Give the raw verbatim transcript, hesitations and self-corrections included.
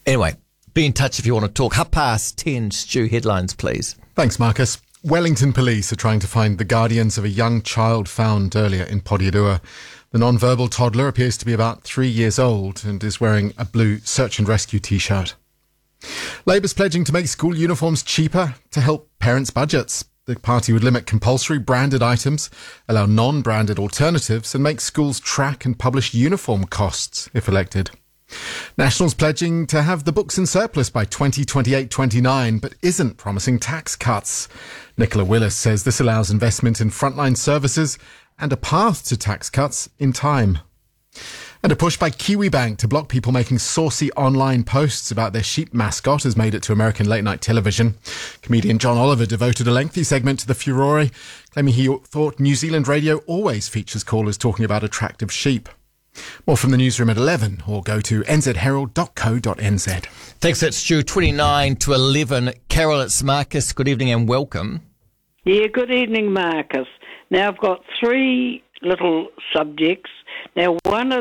Anyway, be in touch if you want to talk. Half past ten, Stu, headlines, please. Thanks, Marcus. Wellington police are trying to find the guardians of a young child found earlier in Porirua. The non-verbal toddler appears to be about three years old and is wearing a blue search and rescue T-shirt. Labour's pledging to make school uniforms cheaper to help parents' budgets. The party would limit compulsory branded items, allow non-branded alternatives and make schools track and publish uniform costs if elected. National's pledging to have the books in surplus by twenty twenty-eight twenty-nine, but isn't promising tax cuts. Nicola Willis says this allows investment in frontline services and a path to tax cuts in time. And a push by Kiwibank to block people making saucy online posts about their sheep mascot has made it to American late-night television. Comedian John Oliver devoted a lengthy segment to the furore, claiming he thought New Zealand radio always features callers talking about attractive sheep. More from the newsroom at eleven, or go to n z herald dot co dot n z. Thanks, that's Stu. twenty-nine to eleven. Carol, it's Marcus. Good evening and welcome. Yeah, good evening, Marcus. Now, I've got three little subjects. Now, one